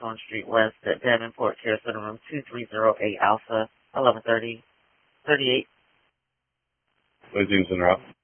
Hawthorne Street West at Davenport Care Center, room 2308 Alpha, 1138. Please interrupt.